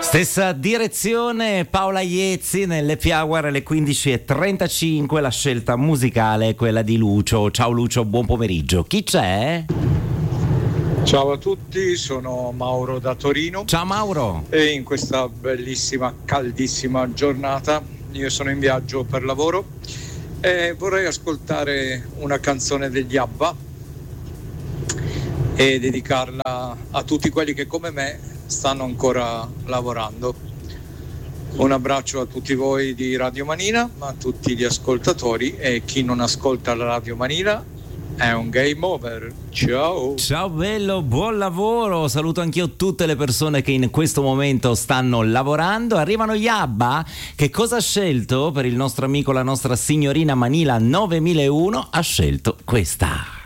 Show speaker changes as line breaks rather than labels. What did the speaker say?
Stessa direzione, Paola Iezzi nell'Happy Hour alle 15:35. La scelta musicale è quella di Lucio. Ciao Lucio, buon pomeriggio. Chi c'è?
Ciao a tutti, sono Mauro da Torino.
Ciao Mauro.
E in questa bellissima, caldissima giornata io sono in viaggio per lavoro e vorrei ascoltare una canzone degli ABBA e dedicarla a tutti quelli che come me stanno ancora lavorando. Un abbraccio a tutti voi di Radio Manina, a tutti gli ascoltatori, e chi non ascolta la Radio Manina è un game over. Ciao.
Ciao bello, buon lavoro. Saluto anch'io tutte le persone che in questo momento stanno lavorando. Arrivano gli ABBA. Che cosa ha scelto per il nostro amico, la nostra signorina Manila 9001? Ha scelto questa.